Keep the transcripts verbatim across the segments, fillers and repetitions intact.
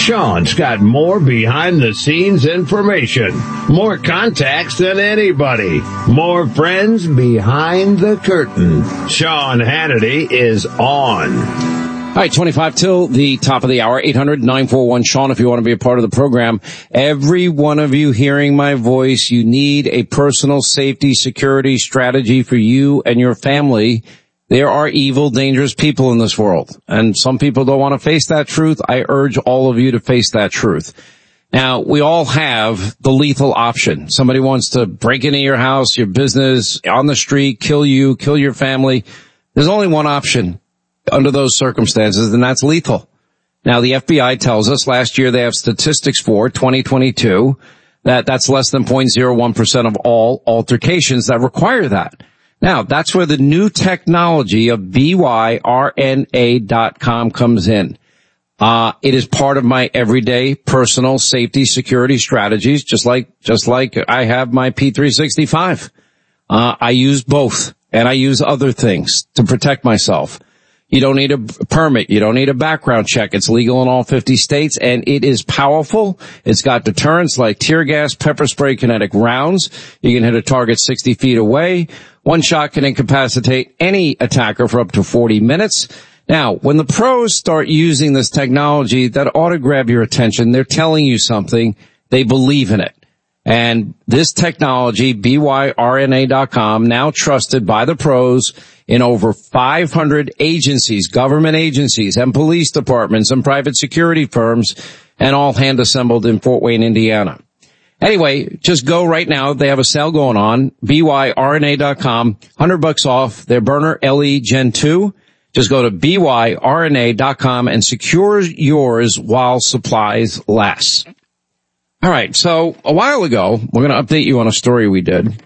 Sean's got more behind-the-scenes information, more contacts than anybody, more friends behind the curtain. Sean Hannity is on. All right, twenty-five till the top of the hour, eight hundred nine four one Sean if you want to be a part of the program. Every one of you hearing my voice, you need a personal safety security strategy for you and your family. There are evil, dangerous people in this world, and some people don't want to face that truth. I urge all of you to face that truth. Now, we all have the lethal option. Somebody wants to break into your house, your business, on the street, kill you, kill your family. There's only one option under those circumstances, and that's lethal. Now, the F B I tells us last year they have statistics for twenty twenty-two that that's less than zero point zero one percent of all altercations that require that. Now, that's where the new technology of B Y R N A dot com comes in. Uh, it is part of my everyday personal safety security strategies, just like, just like I have my P three sixty-five. Uh, I use both, and I use other things to protect myself. You don't need a permit. You don't need a background check. It's legal in all fifty states, and it is powerful. It's got deterrents like tear gas, pepper spray, kinetic rounds. You can hit a target sixty feet away. One shot can incapacitate any attacker for up to forty minutes. Now, when the pros start using this technology, that ought to grab your attention. They're telling you something. They believe in it. And this technology, B Y R N A dot com, now trusted by the pros in over five hundred agencies, government agencies, and police departments, and private security firms, and all hand assembled in Fort Wayne, Indiana. Anyway, just go right now. They have a sale going on, B Y R N A dot com, one hundred bucks off their burner L E Gen two. Just go to B Y R N A dot com and secure yours while supplies last. All right, so a while ago, we're going to update you on a story we did.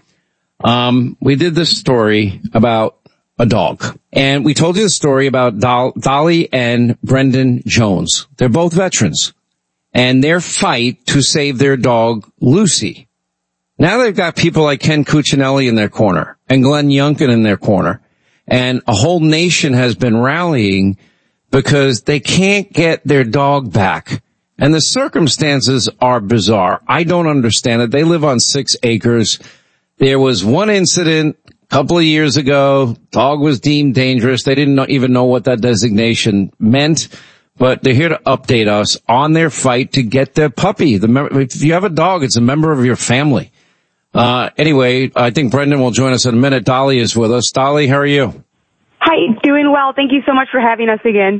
Um, we did this story about a dog, and we told you the story about Dol- Dolly and Brendan Jones. They're both veterans, and their fight to save their dog, Lucy. Now they've got people like Ken Cuccinelli in their corner and Glenn Youngkin in their corner, and a whole nation has been rallying because they can't get their dog back. And the circumstances are bizarre. I don't understand it. They live on six acres. There was one incident a couple of years ago. Dog was deemed dangerous. They didn't know, even know what that designation meant. But they're here to update us on their fight to get their puppy. The, if you have a dog, it's a member of your family. Uh, anyway, I think Brendan will join us in a minute. Dolly is with us. Dolly, how are you? Hi, doing well. Thank you so much for having us again.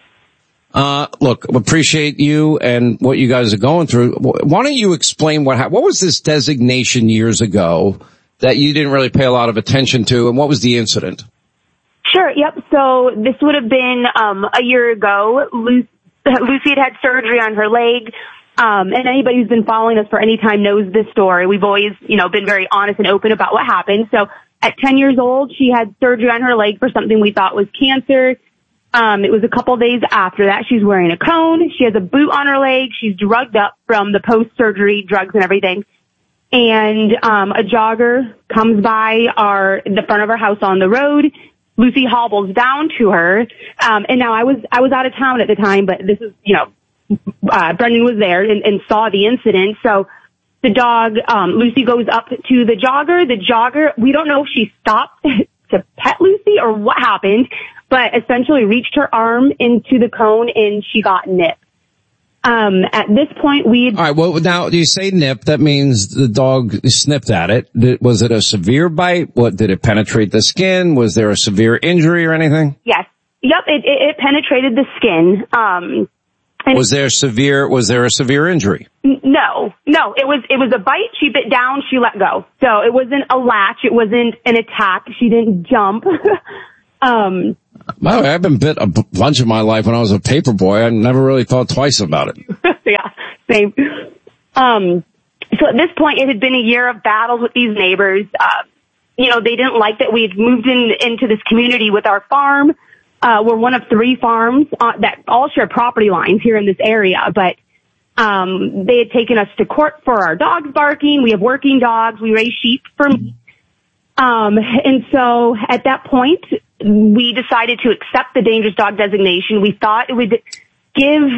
Uh, look, appreciate you and what you guys are going through. Why don't you explain what happened? What was this designation years ago that you didn't really pay a lot of attention to, and what was the incident? Sure, yep. So this would have been um a year ago. Lucy, Lucy had had surgery on her leg, um, and anybody who's been following us for any time knows this story. We've always, you know, been very honest and open about what happened. So at ten years old, she had surgery on her leg for something we thought was cancer. Um, it was a couple days after that. She's wearing a cone. She has a boot on her leg. She's drugged up from the post-surgery drugs and everything. And um, a jogger comes by our the front of our house on the road. Lucy hobbles down to her. Um, and now I was I was out of town at the time, but this is, you know, uh, Brendan was there and, and saw the incident. So the dog, um, Lucy goes up to the jogger. The jogger, we don't know if she stopped to pet Lucy or what happened, but essentially reached her arm into the cone and she got nipped. Um, at this point, we... All right, well, now, you say nip, that means the dog snipped at it. Did, was it a severe bite? What, did it penetrate the skin? Was there a severe injury or anything? Yes. Yep, it, it, it penetrated the skin. Um, and was there severe, was there a severe injury? No, no, it was, it was a bite. She bit down, she let go. So it wasn't a latch. It wasn't an attack. She didn't jump. um, By the way, I've been bit a b- bunch of my life when I was a paper boy. I never really thought twice about it. Yeah, same. Um, so at this point, it had been a year of battles with these neighbors. Uh, you know, they didn't like that we'd moved in, into this community with our farm. Uh, we're one of three farms uh, that all share property lines here in this area, but um, they had taken us to court for our dogs barking. We have working dogs. We raise sheep for meat. Um, and so at that point, we decided to accept the dangerous dog designation. We thought it would give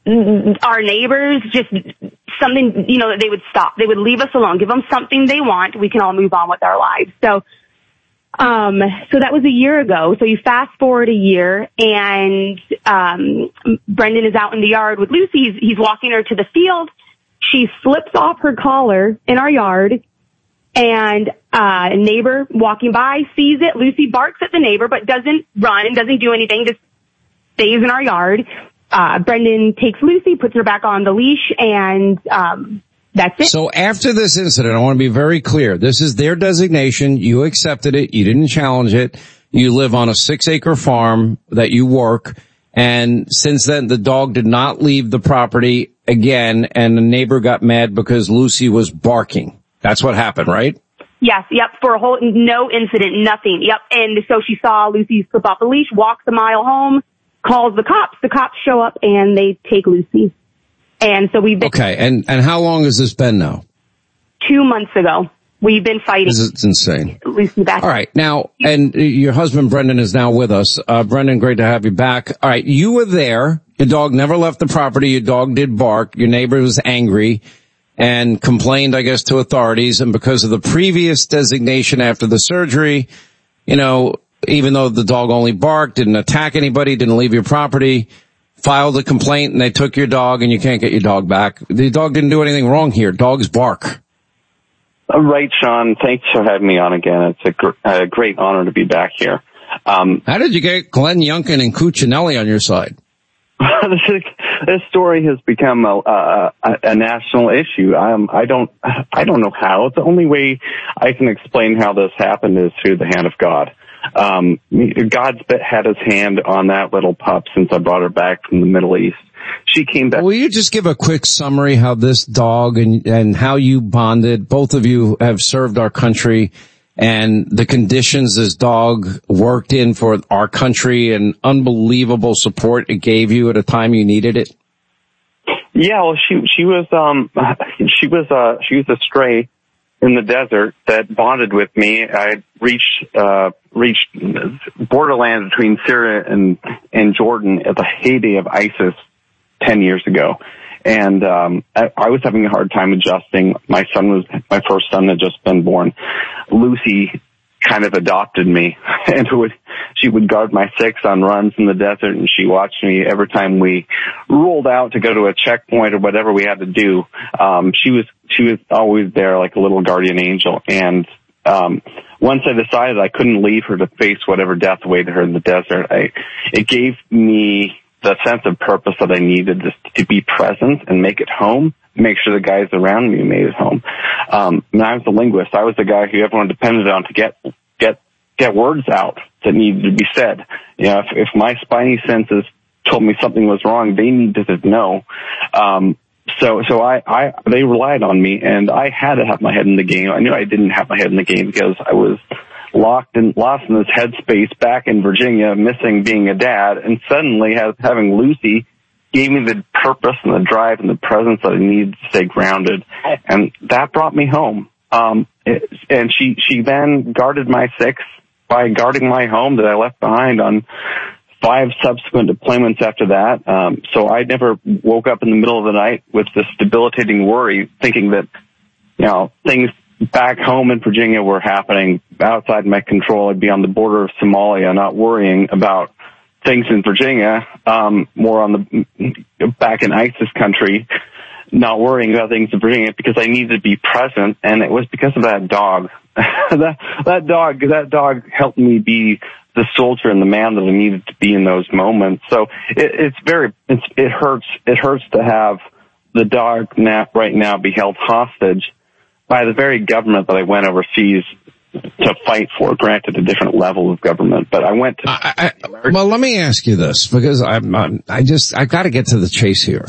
our neighbors, just something, you know, that they would stop. They would leave us alone, give them something they want. We can all move on with our lives. So, um, so that was a year ago. So you fast forward a year, and um, Brendan is out in the yard with Lucy. He's, he's walking her to the field. She slips off her collar in our yard, and uh, a neighbor walking by sees it. Lucy barks at the neighbor, but doesn't run, doesn't do anything, just stays in our yard. Uh, Brendan takes Lucy, puts her back on the leash, and um, that's it. So after this incident, I want to be very clear. This is their designation. You accepted it. You didn't challenge it. You live on a six-acre farm that you work. And since then, the dog did not leave the property again, and the neighbor got mad because Lucy was barking. That's what happened, right? Yes, yep, for a whole, no incident, nothing, yep. And so she saw Lucy slip off the leash, walks a mile home, calls the cops. The cops show up, and they take Lucy. And so we've been... Okay, and, and how long has this been now? Two months ago. We've been fighting. This is insane. Lucy back. All right, now, and your husband Brendan is now with us. Uh, Brendan, great to have you back. All right, you were there. Your dog never left the property. Your dog did bark. Your neighbor was angry and complained, I guess, to authorities. And because of the previous designation after the surgery, you know, even though the dog only barked, didn't attack anybody, didn't leave your property, filed a complaint, and they took your dog, and you can't get your dog back. The dog didn't do anything wrong here. Dogs bark. Uh, right, Sean. Thanks for having me on again. It's a, gr- a great honor to be back here. Um, How did you get Glenn Youngkin and Cuccinelli on your side? This story has become a, a, a national issue. Um, I don't, I don't know how. The only way I can explain how this happened is through the hand of God. Um, God's had his hand on that little pup since I brought her back from the Middle East. She came back. Will you just give a quick summary how this dog and, and how you bonded? Both of you have served our country, and the conditions this dog worked in for our country, and unbelievable support it gave you at a time you needed it. Yeah, well, she she was um she was uh she was a stray in the desert that bonded with me. I reached uh reached borderlands between Syria and and Jordan at the heyday of ISIS ten years ago. And um I, I was having a hard time adjusting. My son was my first son had just been born. Lucy kind of adopted me, and would she would guard my six on runs in the desert, and she watched me every time we rolled out to go to a checkpoint or whatever we had to do. Um she was she was always there like a little guardian angel. And um once I decided I couldn't leave her to face whatever death awaited her in the desert, I it gave me the sense of purpose that I needed to, to be present and make it home, make sure the guys around me made it home. Um, and I was a linguist. I was the guy who everyone depended on to get, get, get words out that needed to be said. You know, if, if my spidey senses told me something was wrong, they needed to know. Um, so, so I, I, they relied on me, and I had to have my head in the game. I knew I didn't have my head in the game because I was locked and lost in this headspace back in Virginia, missing being a dad, and suddenly have, having Lucy gave me the purpose and the drive and the presence that I needed to stay grounded, and that brought me home. Um, it, and she she then guarded my six by guarding my home that I left behind on five subsequent deployments after that. Um, so I never woke up in the middle of the night with this debilitating worry, thinking that, you know, things back home in Virginia were happening outside my control. I'd be on the border of Somalia, not worrying about things in Virginia, um, more on the back in ISIS country, not worrying about things in Virginia because I needed to be present. And it was because of that dog. that, that dog, that dog helped me be the soldier and the man that I needed to be in those moments. So it, it's very, it's, it hurts, it hurts to have the dog now, right now be held hostage by the very government that I went overseas to fight for, granted a different level of government. But I went to... I, I, well, let me ask you this, because I'm, I'm I just, I gotta get to the chase here.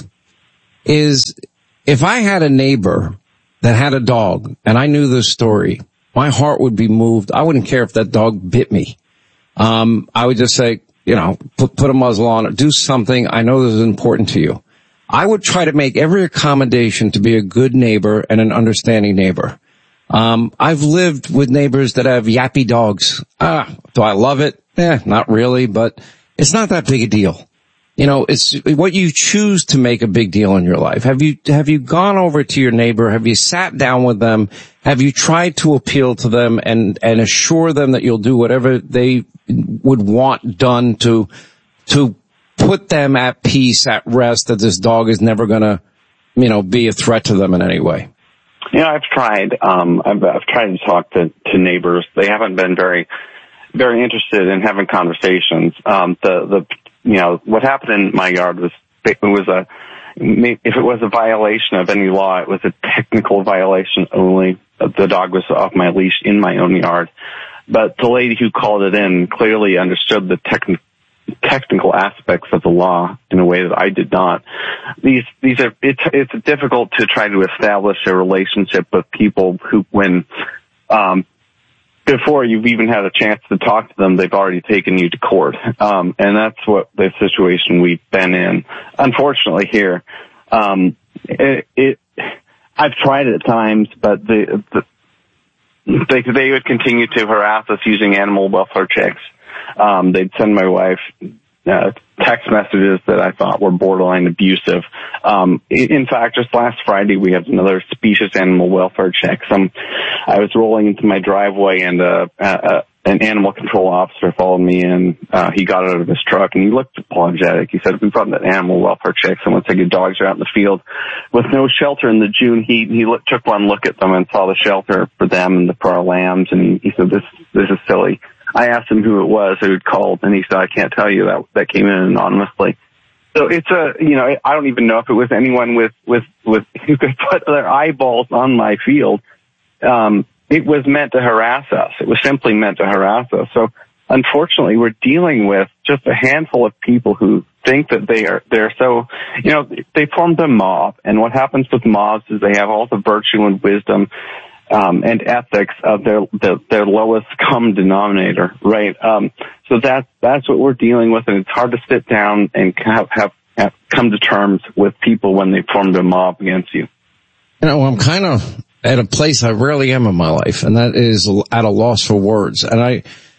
Is, if I had a neighbor that had a dog and I knew this story, my heart would be moved. I wouldn't care if that dog bit me. Um, I would just say, you know, put, put a muzzle on it, do something. I know this is important to you. I would try to make every accommodation to be a good neighbor and an understanding neighbor. Um, I've lived with neighbors that have yappy dogs. Ah, do I love it? Eh, not really, but it's not that big a deal. you know, it's what you choose to make a big deal in your life. Have you, have you gone over to your neighbor? Have you sat down with them? Have you tried to appeal to them and, and assure them that you'll do whatever they would want done to, to put them at peace, at rest, that this dog is never going to, you know, be a threat to them in any way? Yeah, I've tried. Um, I've, I've tried to talk to, to neighbors. They haven't been very, very interested in having conversations. Um, the, the, you know, what happened in my yard was, it was a, if it was a violation of any law, it was a technical violation only. The dog was off my leash in my own yard. But the lady who called it in clearly understood the technical technical aspects of the law in a way that I did not. These, these are, it's, it's difficult to try to establish a relationship with people who, when, um, before you've even had a chance to talk to them, they've already taken you to court. Um, and that's what the situation we've been in. Unfortunately here, um, it, it I've tried it at times, but the, the, they, they would continue to harass us using animal welfare checks. Um, they'd send my wife uh, text messages that I thought were borderline abusive. Um, in fact, just last Friday, we had another specious animal welfare check. Some, I was rolling into my driveway and uh, uh, an animal control officer followed me in. Uh, he got out of his truck and he looked apologetic. He said, "We've got an animal welfare check. Someone said your dogs are out in the field with no shelter in the June heat." He look, took one look at them and saw the shelter for them and for our lambs. And he, he said, this, this is silly. I asked him who it was who had called, and he said, "I can't tell you. That that came in anonymously." So it's a, you know, I don't even know if it was anyone with with with who could put their eyeballs on my field. Um, it was meant to harass us. It was simply meant to harass us. So unfortunately, we're dealing with just a handful of people who think that they are they're so, you know, they formed a mob, and what happens with mobs is they have all the virtue and wisdom Um, and ethics of their, their their lowest common denominator, right? Um, so that's that's what we're dealing with, and it's hard to sit down and have, have, have come to terms with people when they formed a mob against you. You know, I'm kind of at a place I rarely am in my life, and that is at a loss for words. And I,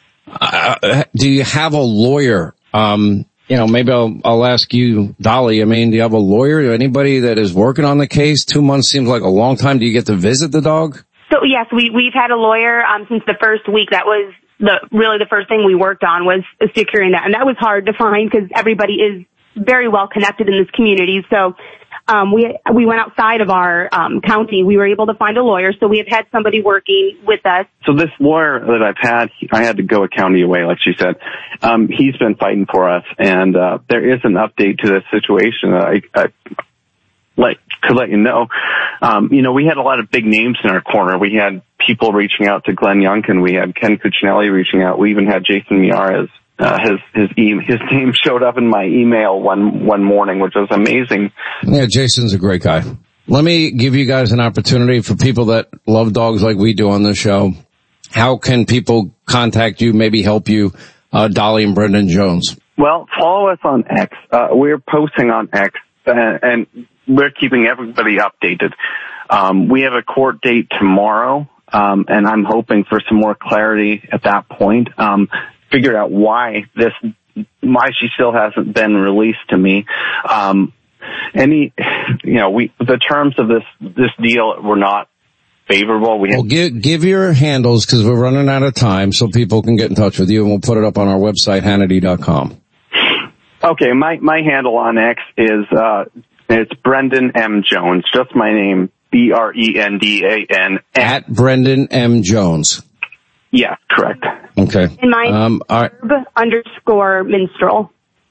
I do you have a lawyer? Um, you know, maybe I'll, I'll ask you, Dolly. I mean, do you have a lawyer? Anybody that is working on the case? Two months seems like a long time. Do you get to visit the dog? So yes, we, we've had a lawyer, um, since the first week. That was the, really the first thing we worked on was securing that. And that was hard to find because everybody is very well connected in this community. So, um, we, we went outside of our, um, county. We were able to find a lawyer. So we have had somebody working with us. So this lawyer that I've had, I had to go a county away, like she said. Um, he's been fighting for us, and, uh, there is an update to this situation. I, I, like, to let you know, um, you know, we had a lot of big names in our corner. We had people reaching out to Glenn Youngkin. We had Ken Cuccinelli reaching out. We even had Jason Miyares. Uh, his, his, e- his name showed up in my email one, one morning, which was amazing. Yeah, Jason's a great guy. Let me give you guys an opportunity for people that love dogs like we do on this show. How can people contact you, maybe help you, uh, Dolly and Brendan Jones? Well, follow us on X. Uh, we're posting on X, uh, and we're keeping everybody updated. Um, we have a court date tomorrow, um, and I'm hoping for some more clarity at that point. Um, figure out why this, why she still hasn't been released to me. Um, any, you know, we, the terms of this, this deal were not favorable. We well, had- give, give your handles because we're running out of time so people can get in touch with you, and we'll put it up on our website, Hannity dot com. Okay. My, my handle on X is, uh, it's Brendan M. Jones, just my name, B R E N D A N. At Brendan M. Jones. Yeah, correct. Okay. And mine, um, all right. underscore minstrel.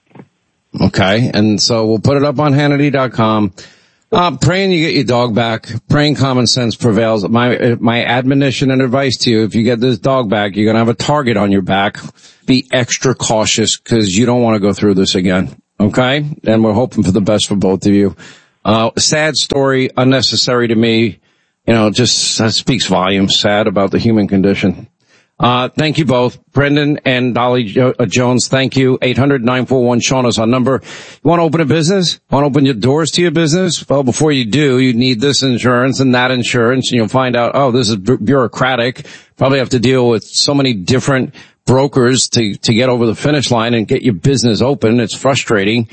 Okay, and so we'll put it up on Hannity dot com. Uh, praying you get your dog back. Praying common sense prevails. My, my admonition and advice to you, if you get this dog back, you're going to have a target on your back. Be extra cautious because you don't want to go through this again. Okay? And we're hoping for the best for both of you. Uh, sad story, unnecessary to me. You know, just that speaks volumes, sad about the human condition. Uh, thank you both. Brendan and Dolly jo- uh, Jones, thank you. eight hundred nine four one Sean is our number. You want to open a business? Want to open your doors to your business? Well, before you do, you need this insurance and that insurance, and you'll find out, oh, this is bu- bureaucratic. Probably have to deal with so many different brokers to, to get over the finish line and get your business open. It's frustrating.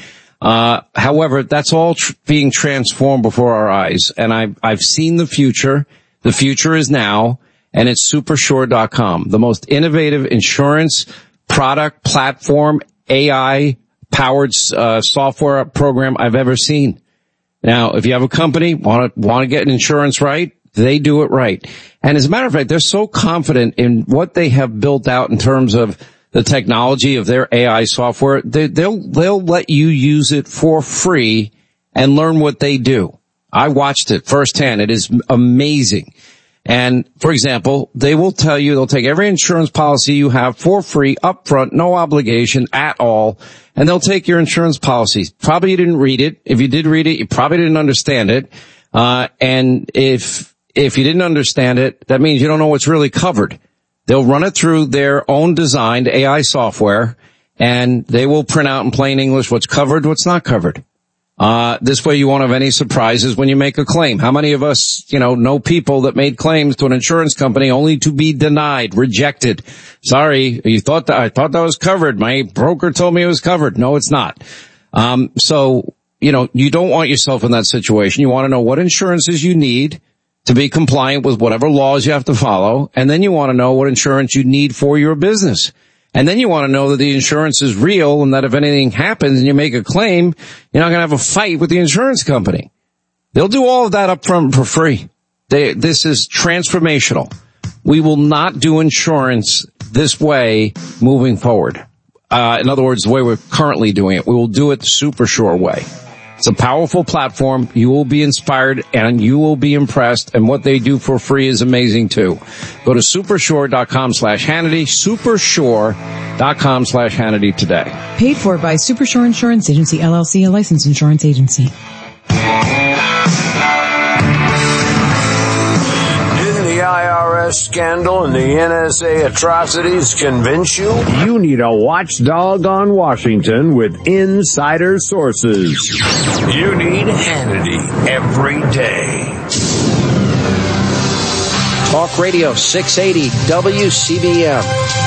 Uh, however, that's all tr- being transformed before our eyes. And I've, I've seen the future. The future is now, and it's Supersure dot com, the most innovative insurance product platform, A I powered, uh, software program I've ever seen. Now, if you have a company, want to, want to get an insurance right, they do it right. And as a matter of fact, they're so confident in what they have built out in terms of the technology of their A I software, they, they'll, they'll let you use it for free and learn what they do. I watched it firsthand. It is amazing. And for example, they will tell you they'll take every insurance policy you have for free, upfront, no obligation at all. And they'll take your insurance policies. Probably you didn't read it. If you did read it, you probably didn't understand it. Uh, and if, if you didn't understand it, that means you don't know what's really covered. They'll run it through their own designed A I software, and they will print out in plain English what's covered, what's not covered. Uh, this way you won't have any surprises when you make a claim. How many of us, you know, know people that made claims to an insurance company only to be denied, rejected? Sorry, you thought that, I thought that was covered. My broker told me it was covered. No, it's not. Um, so, you know, you don't want yourself in that situation. You want to know what insurances you need to be compliant with whatever laws you have to follow. And then you want to know what insurance you need for your business. And then you want to know that the insurance is real and that if anything happens and you make a claim, you're not going to have a fight with the insurance company. They'll do all of that up front for free. They, this is transformational. We will not do insurance this way moving forward. Uh, in other words, the way we're currently doing it. We will do it the Supersure way. It's a powerful platform. You will be inspired and you will be impressed. And what they do for free is amazing too. Go to Supersure dot com slash Hannity, Supersure dot com slash Hannity today. Paid for by Supersure Insurance Agency, L L C, a licensed insurance agency. I R S scandal and the N S A atrocities convince you? You need a watchdog on Washington with insider sources. You need Hannity every day. Talk Radio six eighty W C B M.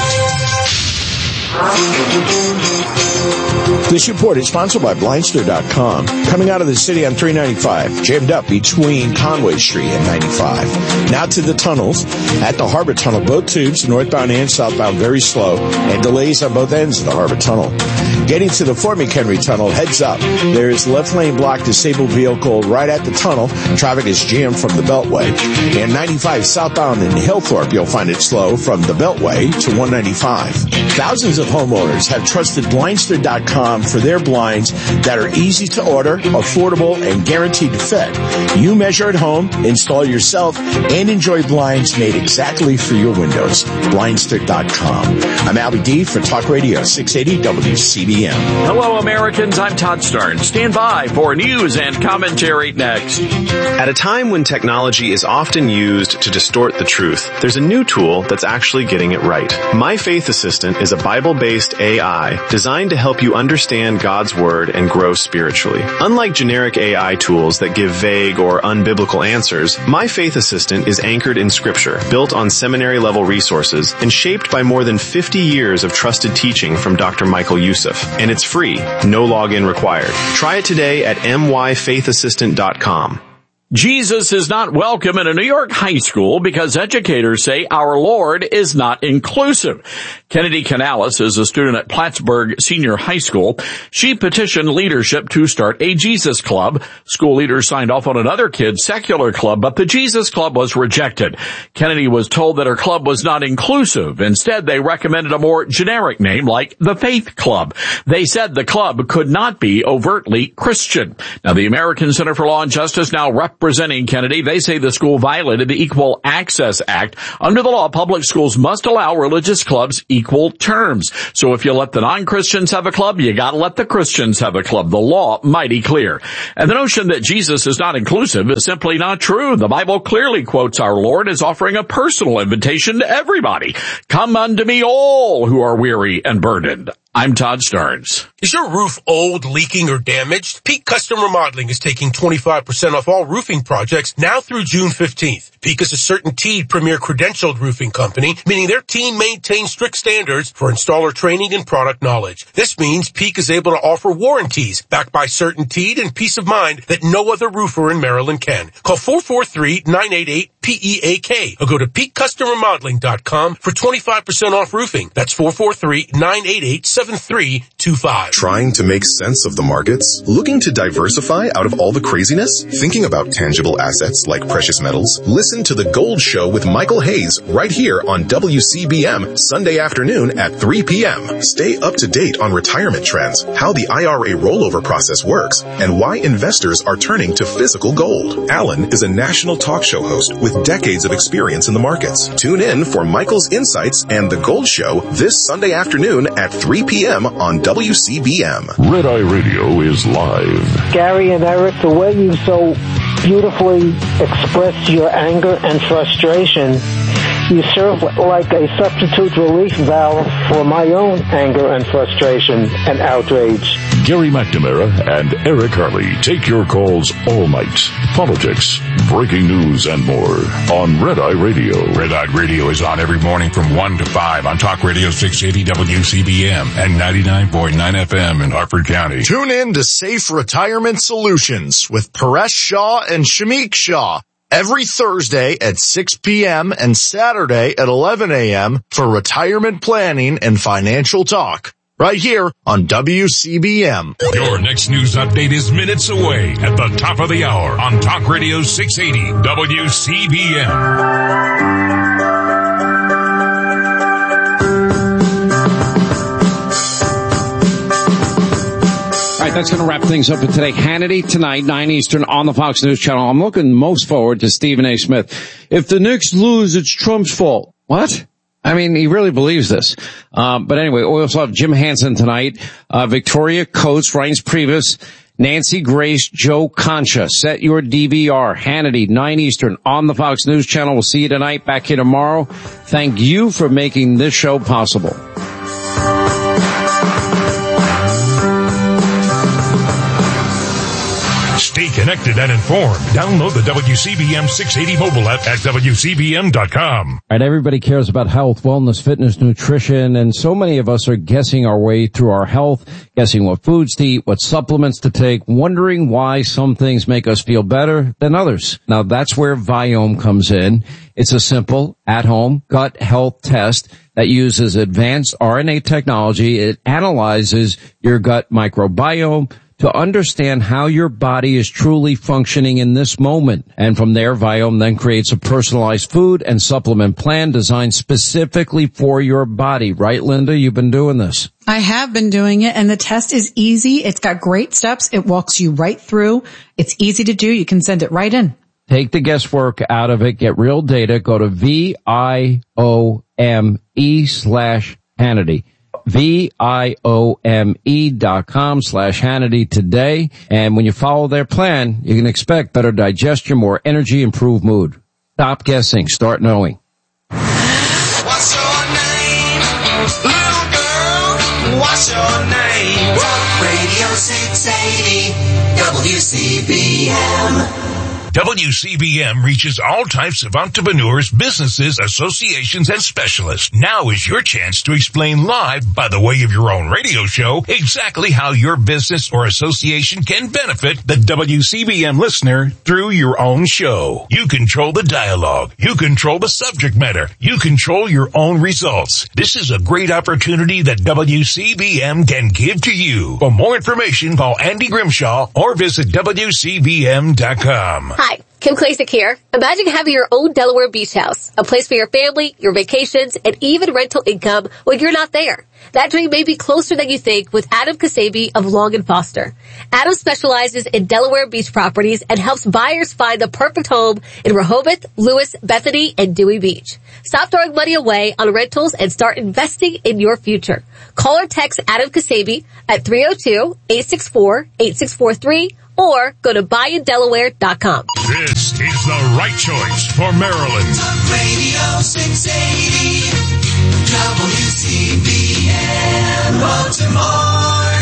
This report is sponsored by Blindster dot com. Coming out of the city on three ninety-five, jammed up between Conway Street and ninety-five. Now to the tunnels. At the Harbor Tunnel, both tubes, northbound and southbound, very slow, and delays on both ends of the Harbor Tunnel. Getting to the Fort McHenry Tunnel, heads up. There is left lane blocked disabled vehicle right at the tunnel. Traffic is jammed from the Beltway. And ninety-five southbound in Hillthorpe, you'll find it slow from the Beltway to one ninety-five. Thousands of homeowners have trusted Blindster dot com for their blinds that are easy to order, affordable, and guaranteed to fit. You measure at home, install yourself, and enjoy blinds made exactly for your windows. Blindster dot com. I'm Albie D for Talk Radio six eighty W C B M. Hello, Americans. I'm Todd Starnes. Stand by for news and commentary next. At a time when technology is often used to distort the truth, there's a new tool that's actually getting it right. My Faith Assistant is a Bible-based A I designed to help you understand God's Word and grow spiritually. Unlike generic A I tools that give vague or unbiblical answers, My Faith Assistant is anchored in Scripture, built on seminary-level resources, and shaped by more than fifty years of trusted teaching from Doctor Michael Youssef. And it's free, no login required. Try it today at M Y faith assistant dot com. Jesus is not welcome in a New York high school because educators say our Lord is not inclusive. Kennedy Canales is a student at Plattsburgh Senior High School. She petitioned leadership to start a Jesus Club. School leaders signed off on another kid's secular club, but the Jesus Club was rejected. Kennedy was told that her club was not inclusive. Instead, they recommended a more generic name like the Faith Club. They said the club could not be overtly Christian. Now, the American Center for Law and Justice now representing Kennedy. They say the school violated the Equal Access Act. Under the law, public schools must allow religious clubs equal terms. So if you let the non-Christians have a club, you gotta let the Christians have a club. The law mighty clear. And the notion that Jesus is not inclusive is simply not true. The Bible clearly quotes our Lord as offering a personal invitation to everybody. Come unto me all who are weary and burdened. I'm Todd Starnes. Is your roof old, leaking, or damaged? Peak Custom Remodeling is taking twenty-five percent off all roofing projects now through June fifteenth. Peak is a CertainTeed premier credentialed roofing company, meaning their team maintains strict standards for installer training and product knowledge. This means Peak is able to offer warranties backed by CertainTeed and peace of mind that no other roofer in Maryland can. Call four four three, nine eight eight, P E A K or go to peak custom remodeling dot com for twenty-five percent off roofing. That's four four three, nine eight eight, seven three two five. Trying to make sense of the markets? Looking to diversify out of all the craziness? Thinking about tangible assets like precious metals? Listen to The Gold Show with Michael Hayes right here on W C B M Sunday afternoon at three p.m. Stay up to date on retirement trends, how the I R A rollover process works, and why investors are turning to physical gold. Alan is a national talk show host with decades of experience in the markets. Tune in for Michael's insights and The Gold Show this Sunday afternoon at three p.m. on W C B M. Red Eye Radio is live. Gary and Eric, the way you so beautifully express your anger and frustration, you serve like a substitute relief valve for my own anger and frustration and outrage. Gary McNamara and Eric Harley take your calls all night. Politics, breaking news, and more on Red Eye Radio. Red Eye Radio is on every morning from one to five on Talk Radio six eighty W C B M and ninety-nine point nine F M in Harford County. Tune in to Safe Retirement Solutions with Paresh Shah and Shamik Shah every Thursday at six p.m. and Saturday at eleven a.m. for retirement planning and financial talk. Right here on W C B M. Your next news update is minutes away at the top of the hour on Talk Radio six eighty W C B M. All right, that's going to wrap things up for today. Hannity tonight, nine Eastern on the Fox News Channel. I'm looking most forward to Stephen A. Smith. If the Knicks lose, it's Trump's fault. What? I mean, he really believes this. Um, but anyway, we also have Jim Hansen tonight, uh, Victoria Coates, Reince Priebus, Nancy Grace, Joe Concha. Set your D V R. Hannity, nine Eastern on the Fox News Channel. We'll see you tonight. Back here tomorrow. Thank you for making this show possible. Stay connected and informed. Download the W C B M six eighty mobile app at W C B M dot com. All right, everybody cares about health, wellness, fitness, nutrition, and so many of us are guessing our way through our health, guessing what foods to eat, what supplements to take, wondering why some things make us feel better than others. Now, that's where Viome comes in. It's a simple, at-home gut health test that uses advanced R N A technology. It analyzes your gut microbiome to understand how your body is truly functioning in this moment. And from there, Viome then creates a personalized food and supplement plan designed specifically for your body. Right, Linda? You've been doing this. I have been doing it, and the test is easy. It's got great steps. It walks you right through. It's easy to do. You can send it right in. Take the guesswork out of it. Get real data. Go to V I O M E slash Hannity. V-I-O-M-E dot com slash Hannity today. And when you follow their plan, you can expect better digestion, more energy, improved mood. Stop guessing. Start knowing. What's your name? Little girl, what's your name? Talk Radio six eighty W C B M. W C B M reaches all types of entrepreneurs, businesses, associations, and specialists. Now is your chance to explain live, by the way of your own radio show, exactly how your business or association can benefit the W C B M listener through your own show. You control the dialogue. You control the subject matter. You control your own results. This is a great opportunity that W C B M can give to you. For more information, call Andy Grimshaw or visit W C B M dot com. Hi, Kim Klasick here. Imagine having your own Delaware beach house, a place for your family, your vacations, and even rental income when you're not there. That dream may be closer than you think with Adam Kasabi of Long and Foster. Adam specializes in Delaware beach properties and helps buyers find the perfect home in Rehoboth, Lewis, Bethany, and Dewey Beach. Stop throwing money away on rentals and start investing in your future. Call or text Adam Kasabi at three oh two, eight six four, eight six four three or go to buy in delaware dot com. This is the right choice for Maryland. Talk Radio six eighty W C B M Baltimore.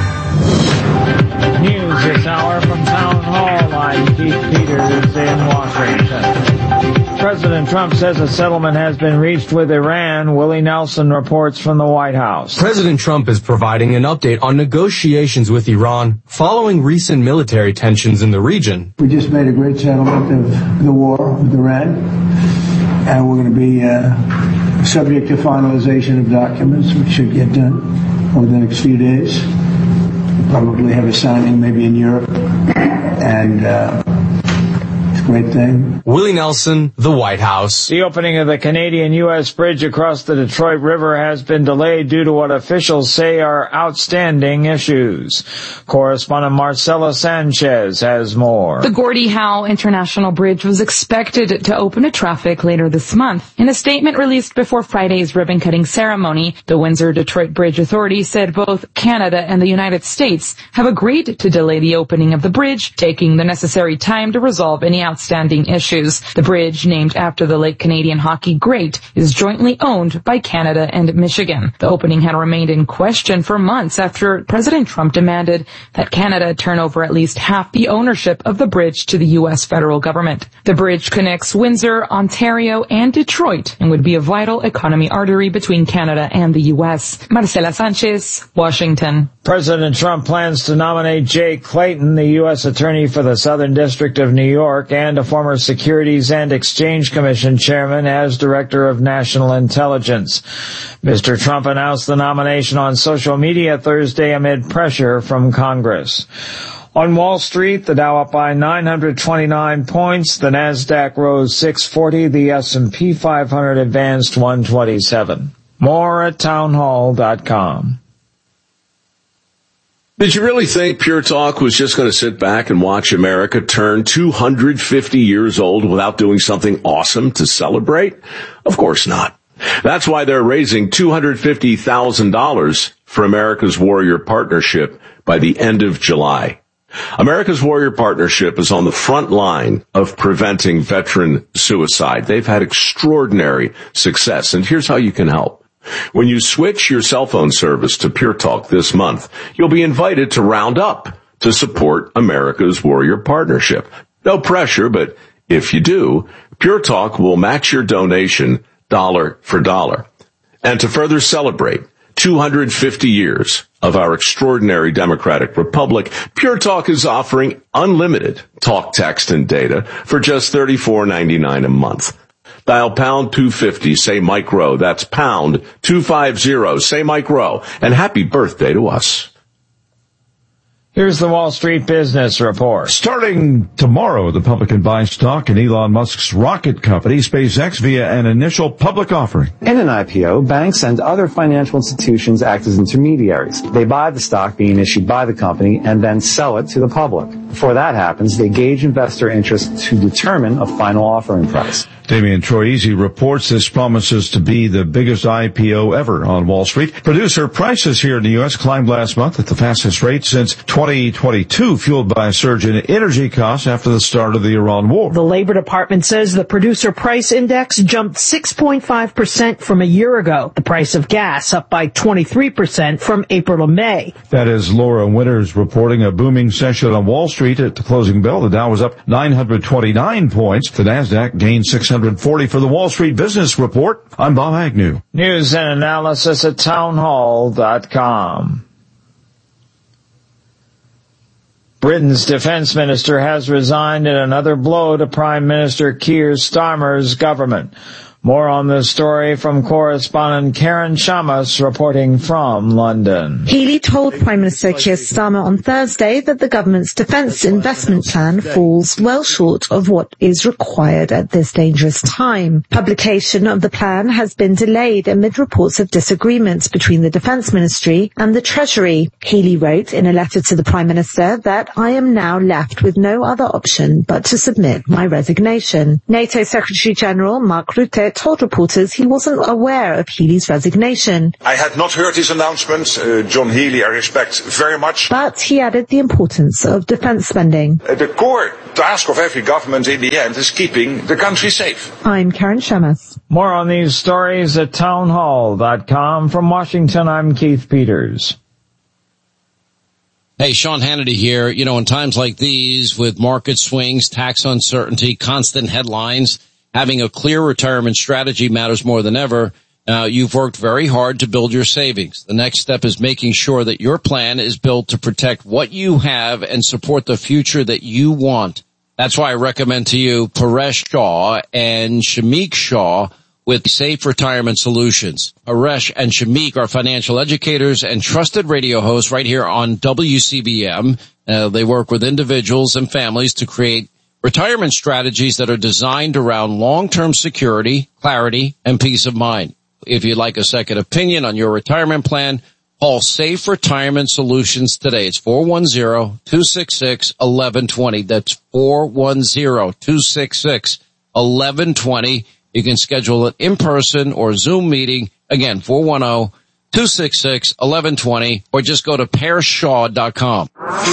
News this hour from Town Hall. I'm Keith Peters in Washington. President Trump says a settlement has been reached with Iran. Willie Nelson reports from the White House. President Trump is providing an update on negotiations with Iran following recent military tensions in the region. We just made a great settlement of the war with Iran, and we're going to be uh, subject to finalization of documents, which should get done over the next few days. We'll probably have a signing maybe in Europe, and uh, great thing. Willie Nelson, the White House. The opening of the Canadian U S bridge across the Detroit River has been delayed due to what officials say are outstanding issues. Correspondent Marcela Sanchez has more. The Gordie Howe International Bridge was expected to open to traffic later this month. In a statement released before Friday's ribbon-cutting ceremony, the Windsor-Detroit Bridge Authority said both Canada and the United States have agreed to delay the opening of the bridge, taking the necessary time to resolve any outstanding issues. The bridge, named after the late Canadian hockey great, is jointly owned by Canada and Michigan. The opening had remained in question for months after President Trump demanded that Canada turn over at least half the ownership of the bridge to the U S federal government. The bridge connects Windsor, Ontario, and Detroit and would be a vital economy artery between Canada and the U S. Marcela Sanchez, Washington. President Trump plans to nominate Jay Clayton, the U S Attorney for the Southern District of New York, and a former Securities and Exchange Commission chairman, as Director of National Intelligence. Mister Trump announced the nomination on social media Thursday amid pressure from Congress. On Wall Street, the Dow up by nine hundred twenty-nine points, the Nasdaq rose six forty, the S and P five hundred advanced one twenty-seven. More at townhall dot com. Did you really think Pure Talk was just going to sit back and watch America turn two hundred fifty years old without doing something awesome to celebrate? Of course not. That's why they're raising two hundred fifty thousand dollars for America's Warrior Partnership by the end of July. America's Warrior Partnership is on the front line of preventing veteran suicide. They've had extraordinary success, and here's how you can help. When you switch your cell phone service to Pure Talk this month, you'll be invited to round up to support America's Warrior Partnership. No pressure, but if you do, Pure Talk will match your donation dollar for dollar. And to further celebrate two hundred fifty years of our extraordinary democratic republic, Pure Talk is offering unlimited talk, text, and data for just thirty-four ninety-nine a month. Dial pound two fifty, say Mike Rowe. That's pound two fifty, say Mike Rowe. And happy birthday to us. Here's the Wall Street Business Report. Starting tomorrow, the public can buy stock in Elon Musk's rocket company, SpaceX, via an initial public offering. In an I P O, banks and other financial institutions act as intermediaries. They buy the stock being issued by the company and then sell it to the public. Before that happens, they gauge investor interest to determine a final offering price. Damian Troisi reports this promises to be the biggest I P O ever on Wall Street. Producer prices here in the U S climbed last month at the fastest rate since twenty twenty-two, fueled by a surge in energy costs after the start of the Iran war. The Labor Department says the producer price index jumped six point five percent from a year ago. The price of gas up by twenty-three percent from April to May. That is Laura Winters reporting a booming session on Wall Street at the closing bell. The Dow was up nine hundred twenty-nine points. The Nasdaq gained six hundred forty. For the Wall Street Business Report, I'm Bob Agnew. News and analysis at townhall dot com. Britain's defense minister has resigned in another blow to Prime Minister Keir Starmer's government. More on this story from correspondent Karen Shamas reporting from London. Healey told Prime Minister Keir Starmer on Thursday that the government's defence investment plan falls well short of what is required at this dangerous time. Publication of the plan has been delayed amid reports of disagreements between the Defence Ministry and the Treasury. Healey wrote in a letter to the Prime Minister that I am now left with no other option but to submit my resignation. NATO Secretary General Mark Rutte but told reporters he wasn't aware of Healey's resignation. I had not heard his announcement. Uh, John Healey, I respect very much. But he added the importance of defense spending. Uh, the core task of every government in the end is keeping the country safe. I'm Karen Shamas. More on these stories at townhall dot com. From Washington, I'm Keith Peters. Hey, Sean Hannity here. You know, in times like these, with market swings, tax uncertainty, constant headlines, having a clear retirement strategy matters more than ever. Uh, you've worked very hard to build your savings. The next step is making sure that your plan is built to protect what you have and support the future that you want. That's why I recommend to you Paresh Shah and Shamik Shah with Safe Retirement Solutions. Paresh and Shamik are financial educators and trusted radio hosts right here on W C B M. Uh, they work with individuals and families to create retirement strategies that are designed around long-term security, clarity, and peace of mind. If you'd like a second opinion on your retirement plan, call Safe Retirement Solutions today. It's four one zero, two six six, one one two zero. That's four one zero, two six six, one one two zero. You can schedule an in-person or Zoom meeting. Again, four one zero, two six six, one one two zero, or just go to paresh shaw dot com.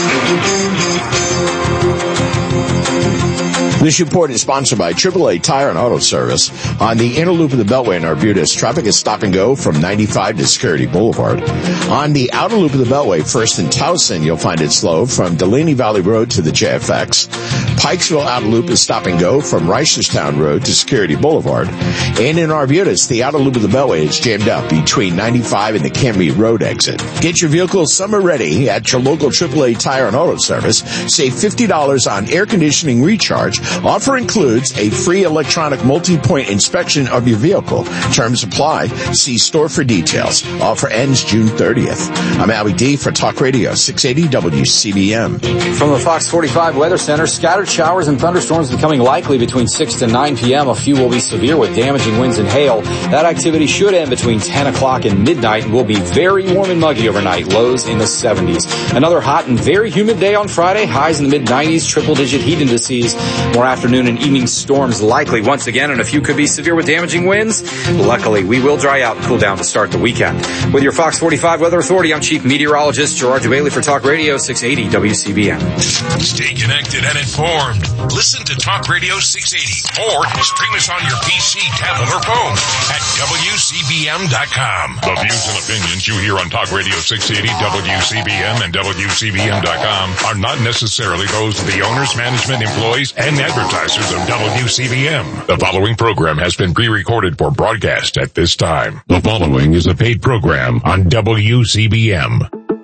This report is sponsored by triple A Tire and Auto Service. On the inner loop of the Beltway in Arbutus, traffic is stop and go from ninety-five to Security Boulevard. On the outer loop of the Beltway, first in Towson, you'll find it slow from Delaney Valley Road to the J F X. Pikesville outer loop is stop and go from Reisterstown Road to Security Boulevard. And in Arbutus, the outer loop of the Beltway is jammed up between ninety-five and the Canby Road exit. Get your vehicle summer ready at your local triple A Tire and Auto Service. Save fifty dollars on air conditioning recharge. Offer includes a free electronic multi-point inspection of your vehicle. Terms apply. See store for details. Offer ends June thirtieth. I'm Albie D for Talk Radio six eighty W C B M. From the Fox forty-five Weather Center, scattered showers and thunderstorms becoming likely between six to nine p.m. A few will be severe with damaging winds and hail. That activity should end between ten o'clock and midnight and will be very warm and muggy overnight. Lows in the seventies. Another hot and very humid day on Friday. Highs in the mid nineties. Triple-digit heat indices. More afternoon and evening storms likely once again, and a few could be severe with damaging winds. Luckily, we will dry out and cool down to start the weekend. With your Fox forty-five Weather Authority, I'm Chief Meteorologist Gerard Bailey for Talk Radio six eighty W C B M. Stay connected and informed. Listen to Talk Radio six eighty or stream us on your P C, tablet, or phone at W C B M dot com. The views and opinions you hear on Talk Radio six eighty, W C B M, and W C B M dot com are not necessarily those of the owners, management, employees, and advertisers of W C B M. The following program has been pre-recorded for broadcast at this time. The following is a paid program on W C B M.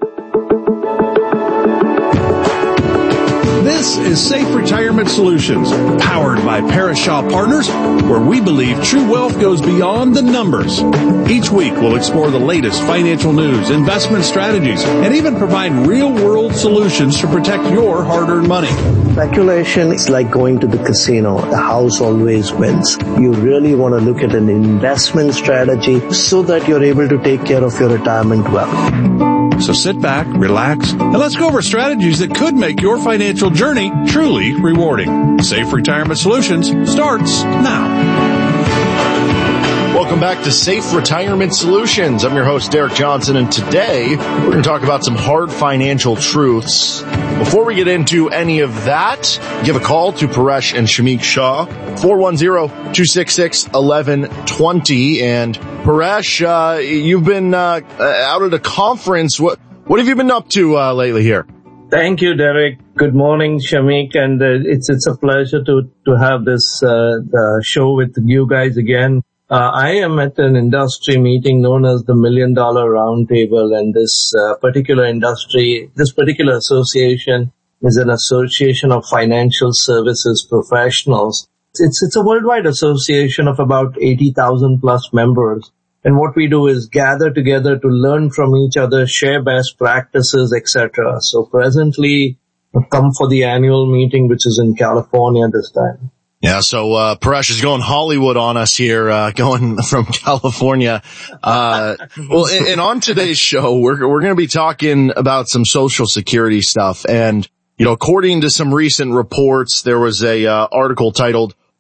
This is Safe Retirement Solutions, powered by Paresh Shah Partners, where we believe true wealth goes beyond the numbers. Each week, we'll explore the latest financial news, investment strategies, and even provide real-world solutions to protect your hard-earned money. Speculation is like going to the casino. The house always wins. You really want to look at an investment strategy so that you're able to take care of your retirement well. So sit back, relax, and let's go over strategies that could make your financial journey truly rewarding. Safe Retirement Solutions starts now. Welcome back to Safe Retirement Solutions. I'm your host, Derek Johnson, and today we're going to talk about some hard financial truths. Before we get into any of that, give a call to Paresh and Shamik Shah, four one zero, two six six, one one two zero. And Paresh, uh, you've been uh, out at a conference. What what have you been up to uh, lately here? Thank you, Derek. Good morning, Shamik, and uh, it's it's a pleasure to to have this uh, uh, show with you guys again. Uh, I am at an industry meeting known as the Million Dollar Roundtable, and this uh, particular industry, this particular association is an association of financial services professionals. It's, it's a worldwide association of about eighty thousand plus members. And what we do is gather together to learn from each other, share best practices, et cetera. So presently, I've come for the annual meeting, which is in California this time. Yeah, so uh Paresh is going Hollywood on us here, uh going from California. Uh well, and, and on today's show, we're we're going to be talking about some Social Security stuff. And, you know, according to some recent reports, there was a uh, article titled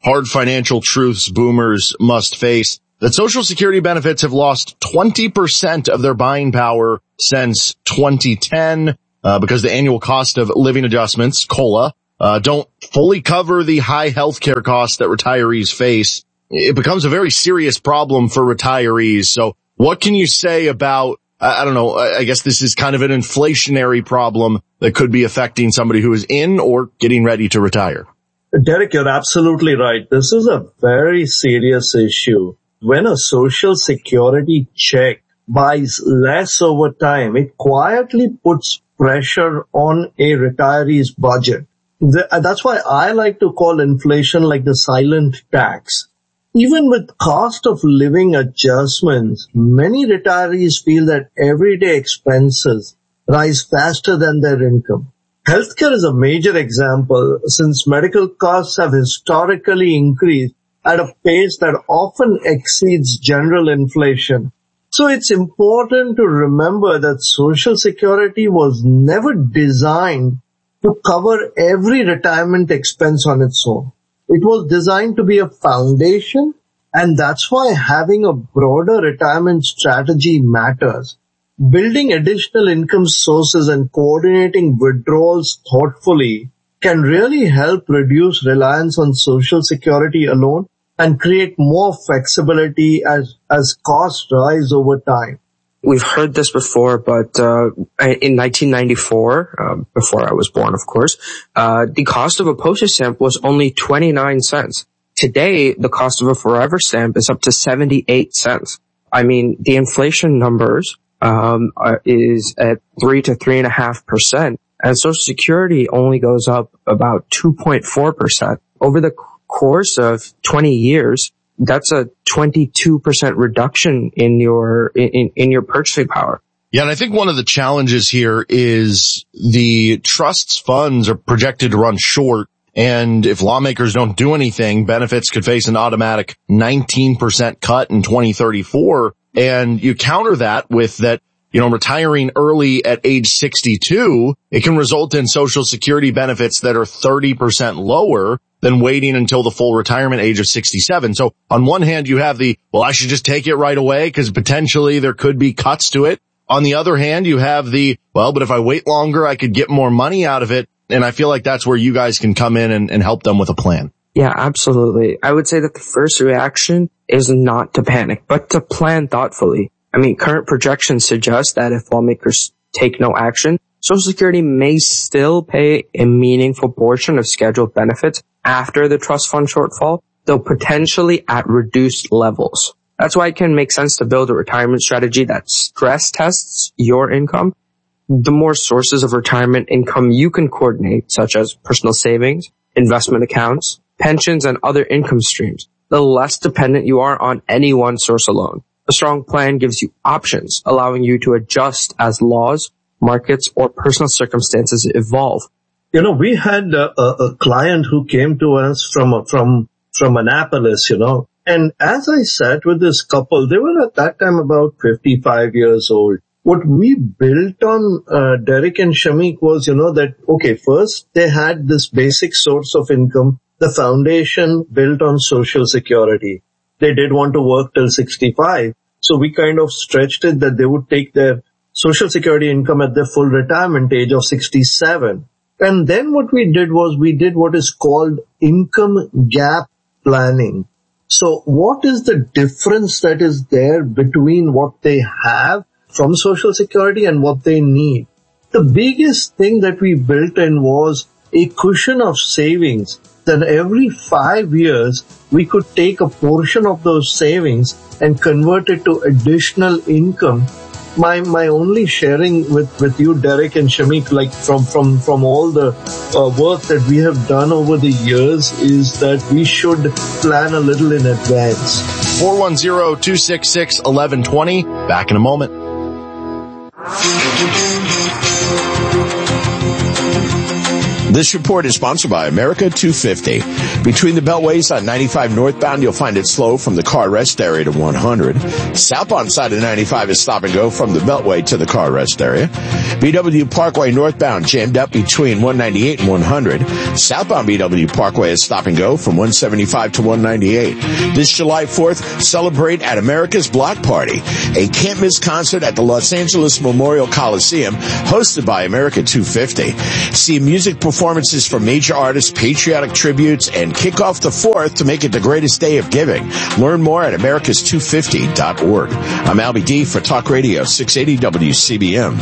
hard financial truths boomers must face, that Social Security benefits have lost twenty percent of their buying power since twenty ten, uh, because the annual cost of living adjustments, COLA, uh, don't fully cover the high healthcare costs that retirees face. It becomes a very serious problem for retirees. So what can you say about, I don't know, I guess this is kind of an inflationary problem that could be affecting somebody who is in or getting ready to retire? Derek, you're absolutely right. This is a very serious issue. When a Social Security check buys less over time, it quietly puts pressure on a retiree's budget. That's why I like to call inflation like the silent tax. Even with cost of living adjustments, many retirees feel that everyday expenses rise faster than their income. Healthcare is a major example, since medical costs have historically increased at a pace that often exceeds general inflation. So it's important to remember that Social Security was never designed to cover every retirement expense on its own. It was designed to be a foundation, and that's why having a broader retirement strategy matters. Building additional income sources and coordinating withdrawals thoughtfully can really help reduce reliance on Social Security alone and create more flexibility as, as costs rise over time. We've heard this before, but uh in nineteen ninety-four, uh, before I was born, of course, uh the cost of a postage stamp was only twenty-nine cents. Today, the cost of a forever stamp is up to seventy-eight cents. I mean, the inflation numbers um are, is at three to three and a half percent, and Social Security only goes up about two point four percent. Over the course of twenty years, that's a twenty-two percent reduction in your, in, in your purchasing power. Yeah, and I think one of the challenges here is the trust's funds are projected to run short, and if lawmakers don't do anything, benefits could face an automatic nineteen percent cut in twenty thirty-four, and you counter that with that, you know, retiring early at age sixty-two, it can result in Social Security benefits that are thirty percent lower than waiting until the full retirement age of sixty-seven. So on one hand, you have the, well, I should just take it right away because potentially there could be cuts to it. On the other hand, you have the, well, but if I wait longer, I could get more money out of it. And I feel like that's where you guys can come in and, and help them with a plan. Yeah, absolutely. I would say that the first reaction is not to panic, but to plan thoughtfully. I mean, current projections suggest that if lawmakers take no action, Social Security may still pay a meaningful portion of scheduled benefits after the trust fund shortfall, though potentially at reduced levels. That's why it can make sense to build a retirement strategy that stress tests your income. The more sources of retirement income you can coordinate, such as personal savings, investment accounts, pensions, and other income streams, the less dependent you are on any one source alone. A strong plan gives you options, allowing you to adjust as laws, markets, or personal circumstances evolve. You know, we had a, a, a client who came to us from, from, from Annapolis, you know, and as I sat with this couple, they were at that time about fifty-five years old. What we built on, uh, Derek and Shamik was, you know, that, okay, first they had this basic source of income, the foundation built on Social Security. They did want to work till sixty-five. So we kind of stretched it that they would take their Social Security income at their full retirement age of sixty-seven. And then what we did was we did what is called income gap planning. So what is the difference that is there between what they have from Social Security and what they need? The biggest thing that we built in was a cushion of savings. That every five years, we could take a portion of those savings and convert it to additional income. My, my only sharing with, with you, Derek and Shamik, like from, from, from all the uh, work that we have done over the years is that we should plan a little in advance. four one zero, two six six, one one two zero. Back in a moment. This report is sponsored by America two fifty. Between the beltways on ninety-five northbound, you'll find it slow from the car rest area to one hundred. Southbound side of ninety-five is stop and go from the beltway to the car rest area. B W Parkway northbound jammed up between one ninety-eight and one hundred. Southbound B W Parkway is stop and go from one seventy-five to one ninety-eight. This July fourth, celebrate at America's Block Party, a can't-miss concert at the Los Angeles Memorial Coliseum, hosted by America two fifty. See music performances from major artists, patriotic tributes, and kick off the fourth to make it the greatest day of giving. Learn more at americas two fifty dot org. I'm Albie D for Talk Radio six eighty W C B M.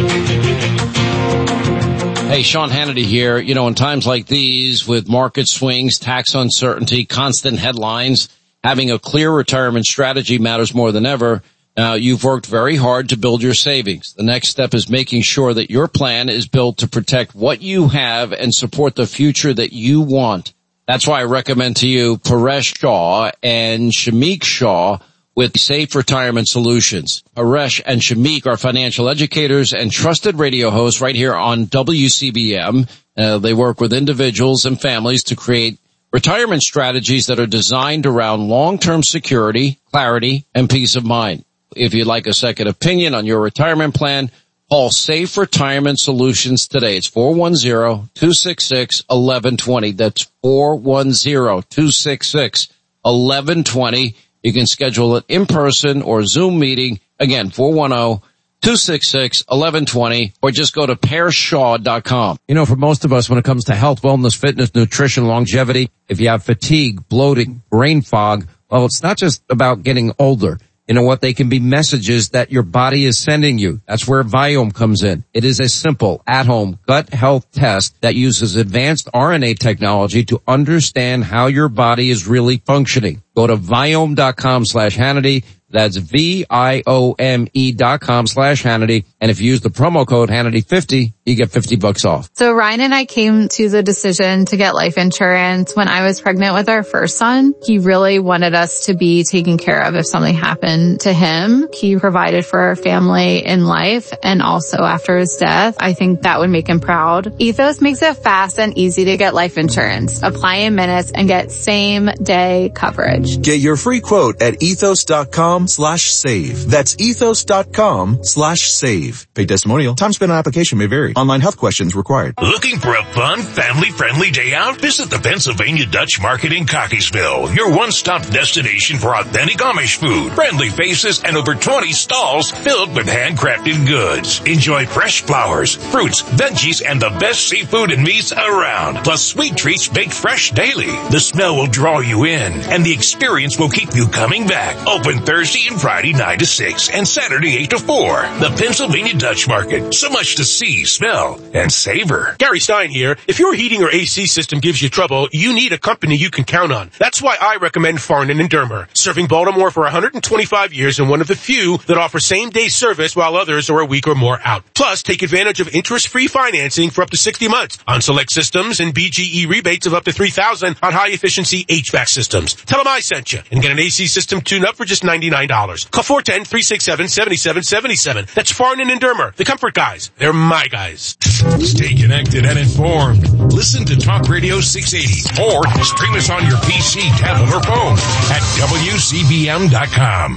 Hey, Sean Hannity here. You know, in times like these, with market swings, tax uncertainty, constant headlines, having a clear retirement strategy matters more than ever. Now, you've worked very hard to build your savings. The next step is making sure that your plan is built to protect what you have and support the future that you want. That's why I recommend to you Paresh Shah and Shamik Shah with Safe Retirement Solutions. Paresh and Shamik are financial educators and trusted radio hosts right here on W C B M. Uh, they work with individuals and families to create retirement strategies that are designed around long-term security, clarity, and peace of mind. If you'd like a second opinion on your retirement plan, call Safe Retirement Solutions today. It's four one zero, two six six, one one two zero. That's four one zero, two six six, one one two zero. You can schedule an in-person or Zoom meeting. Again, four one zero, two six six, one one two zero, or just go to pear shaw dot com. You know, for most of us, when it comes to health, wellness, fitness, nutrition, longevity, if you have fatigue, bloating, brain fog, well, it's not just about getting older. You know what? They can be messages that your body is sending you. That's where Viome comes in. It is a simple, at-home gut health test that uses advanced R N A technology to understand how your body is really functioning. Go to Viome dot com slash Hannity. That's V I O M E dot com slash Hannity. And if you use the promo code Hannity fifty, you get fifty bucks off. So Ryan and I came to the decision to get life insurance when I was pregnant with our first son. He really wanted us to be taken care of if something happened to him. He provided for our family in life and also after his death. I think that would make him proud. Ethos makes it fast and easy to get life insurance. Apply in minutes and get same day coverage. Get your free quote at ethos dot com slash save. That's ethos dot com slash save. Paid testimonial. Time spent on application may vary. Online health questions required. Looking for a fun, family-friendly day out? Visit the Pennsylvania Dutch Market in Cockeysville, your one-stop destination for authentic Amish food, friendly faces, and over twenty stalls filled with handcrafted goods. Enjoy fresh flowers, fruits, veggies, and the best seafood and meats around, plus sweet treats baked fresh daily. The smell will draw you in, and the experience will keep you coming back. Open Thursday and Friday nine to six and Saturday eight to four. The Pennsylvania Dutch Market. So much to see, smell, and savor. Gary Stein here. If your heating or A C system gives you trouble, you need a company you can count on. That's why I recommend Farnan and Dermer. Serving Baltimore for one hundred twenty-five years and one of the few that offer same-day service while others are a week or more out. Plus, take advantage of interest-free financing for up to sixty months on select systems and B G E rebates of up to three thousand dollars on high-efficiency H V A C systems. Tell them I sent you and get an A C system tune-up for just ninety-nine dollars. Call four one zero, three six seven, seven seven seven seven. That's Farnan and Dermer, the comfort guys. They're my guys. Stay connected and informed. Listen to Talk Radio six eighty or stream us on your P C, tablet, or phone at W C B M dot com.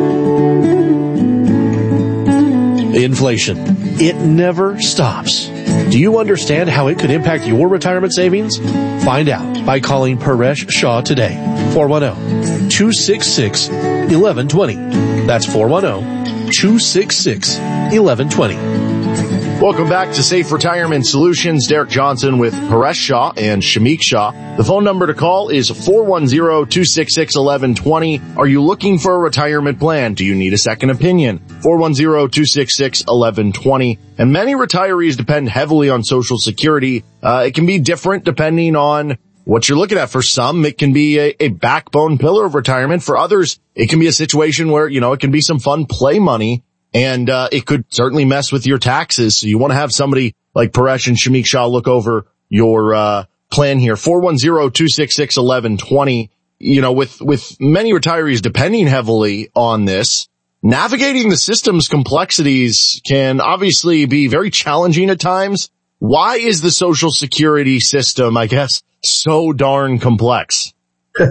Inflation. It never stops. Do you understand how it could impact your retirement savings? Find out by calling Paresh Shah today. four one zero, two six six, one one two zero. That's four one zero, two six six, one one two zero. Welcome back to Safe Retirement Solutions. Derek Johnson with Paresh Shah and Shamik Shah. The phone number to call is four one zero, two six six, one one two zero. Are you looking for a retirement plan? Do you need a second opinion? four one zero, two six six, one one two zero. And many retirees depend heavily on Social Security. Uh, it can be different depending on what you're looking at. For some, it can be a, a backbone pillar of retirement. For others, it can be a situation where, you know, it can be some fun play money. And, uh, it could certainly mess with your taxes. So you want to have somebody like Paresh and Shamik Shah look over your, uh, plan here. four one zero, two six six, one one two zero. You know, with, with many retirees depending heavily on this, navigating the system's complexities can obviously be very challenging at times. why is the Social Security system, I guess, so darn complex? I,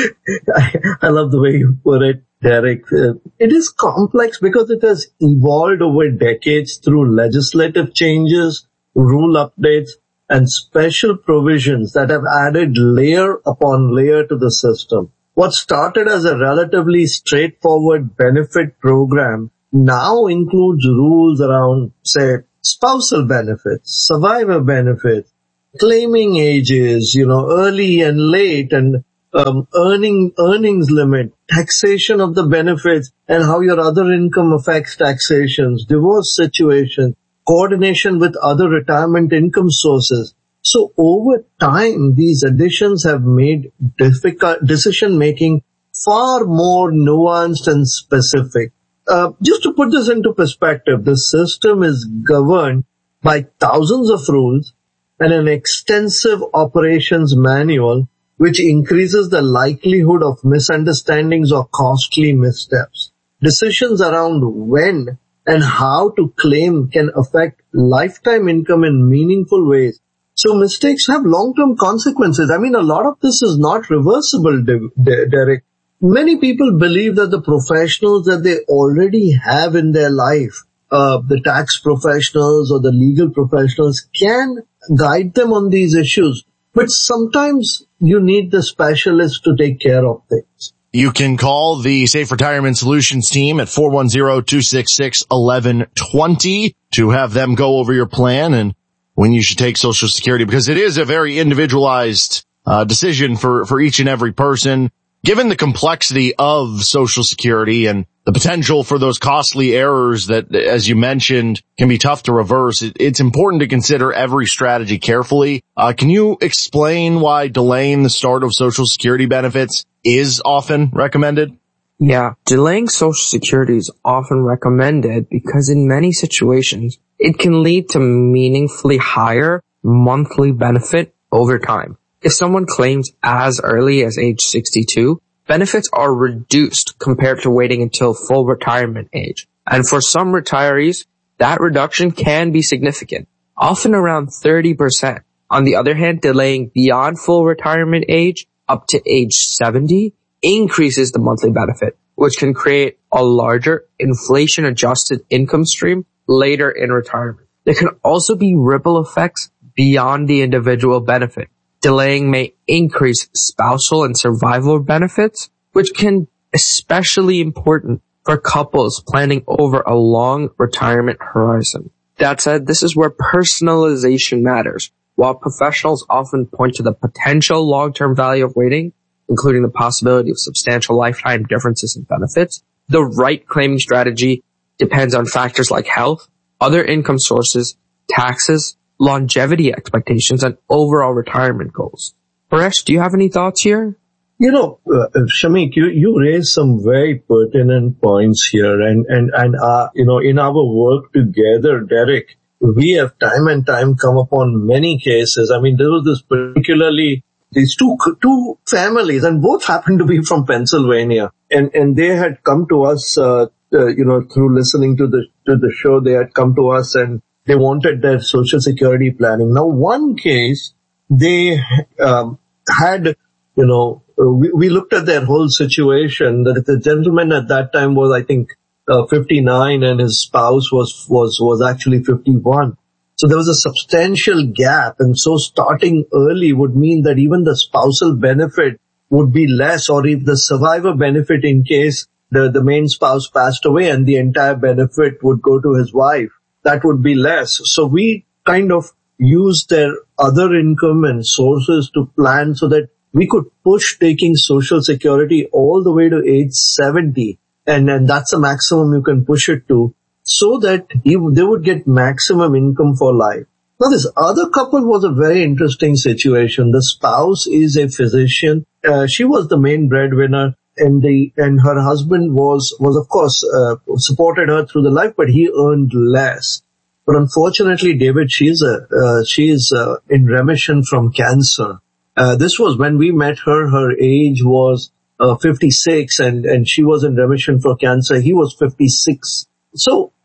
I love the way you put it, Derek. Uh, it is complex because it has evolved over decades through legislative changes, rule updates, and special provisions that have added layer upon layer to the system. What started as a relatively straightforward benefit program now includes rules around, say, spousal benefits, survivor benefits, claiming ages, you know, early and late, and um, earning earnings limit, taxation of the benefits, and how your other income affects taxations, divorce situation, coordination with other retirement income sources. So over time, these additions have made difficult decision-making far more nuanced and specific. Uh, just to put this into perspective, the system is governed by thousands of rules and an extensive operations manual, which increases the likelihood of misunderstandings or costly missteps. Decisions around when and how to claim can affect lifetime income in meaningful ways. So mistakes have long-term consequences. I mean, a lot of this is not reversible, Derek. Many people believe that the professionals that they already have in their life, uh, the tax professionals or the legal professionals, can guide them on these issues. But sometimes you need the specialist to take care of things. You can call the Safe Retirement Solutions team at four one zero, two six six, one one two zero to have them go over your plan and when you should take Social Security, because it is a very individualized uh, decision for, for each and every person. Given the complexity of Social Security and the potential for those costly errors that, as you mentioned, can be tough to reverse, it, it's important to consider every strategy carefully. Uh, can you explain why delaying the start of Social Security benefits is often recommended? Yeah, delaying Social Security is often recommended because in many situations, it can lead to meaningfully higher monthly benefit over time. If someone claims as early as age sixty-two, benefits are reduced compared to waiting until full retirement age. And for some retirees, that reduction can be significant, often around thirty percent. On the other hand, delaying beyond full retirement age up to age seventy increases the monthly benefit, which can create a larger inflation-adjusted income stream later in retirement. There can also be ripple effects beyond the individual benefit. Delaying may increase spousal and survivor benefits, which can especially important for couples planning over a long retirement horizon. That said, this is where personalization matters. While professionals often point to the potential long-term value of waiting, including the possibility of substantial lifetime differences in benefits, the right claiming strategy depends on factors like health, other income sources, taxes, longevity expectations, and overall retirement goals. Paresh, do you have any thoughts here? You know, uh, Shamik, you, you raised some very pertinent points here, and, and, and, uh, you know, in our work together, Derek, we have time and time come upon many cases. I mean, there was this particularly, these two, two families, and both happened to be from Pennsylvania, and, and they had come to us, uh, uh, you know, through listening to the, to the show, they had come to us and they wanted their Social Security planning. Now, one case, they, um, had, you know, uh, we, we looked at their whole situation, that the gentleman at that time was, I think, uh, fifty-nine and his spouse was, was, was actually fifty-one. So there was a substantial gap, and so starting early would mean that even the spousal benefit would be less, or if the survivor benefit in case the, the main spouse passed away and the entire benefit would go to his wife, that would be less. So we kind of used their other income and sources to plan so that we could push taking Social Security all the way to age seventy. And, and that's the maximum you can push it to, so that he, they would get maximum income for life. Now, this other couple was a very interesting situation. The spouse is a physician. Uh, she was the main breadwinner, and the and her husband was was of course uh, supported her through the life, but he earned less. But unfortunately, David, she's a uh, she is uh, in remission from cancer. Uh, this was when we met her. Her age was uh, fifty-six, and and she was in remission for cancer. He was fifty-six. So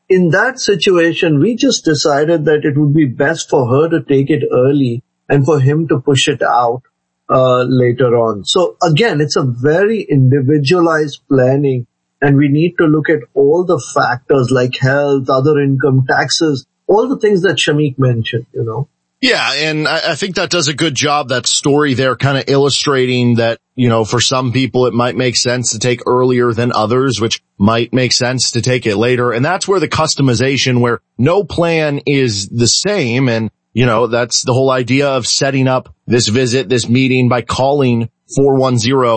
in that situation, we just decided that it would be best for her to take it early and for him to push it out uh later on. So again, it's a very individualized planning, and we need to look at all the factors like health, other income, taxes, all the things that Shamik mentioned, you know. Yeah, and I, I think that does a good job, that story there, kind of illustrating that, you know, for some people it might make sense to take earlier than others, which might make sense to take it later. And that's where the customization, where no plan is the same. And, you know, that's the whole idea of setting up this visit, this meeting by calling four one zero